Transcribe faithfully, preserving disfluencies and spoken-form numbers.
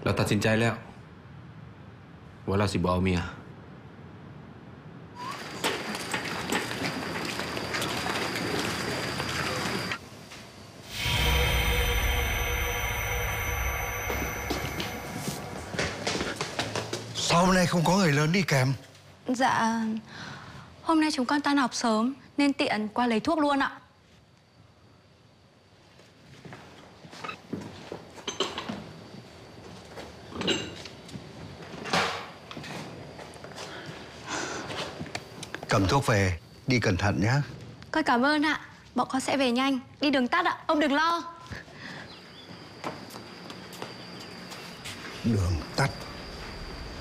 เราตัดสินใจแล้วว่าเราสิบ่เอาเมีย Sao hôm nay không có người lớn đi kèm? Dạ, hôm nay chúng con tan học sớm nên tiện qua lấy thuốc luôn ạ. Cầm thuốc về, đi cẩn thận nhé. Con cảm ơn ạ. Bọn con sẽ về nhanh. Đi đường tắt ạ, ông đừng lo. Đường tắt.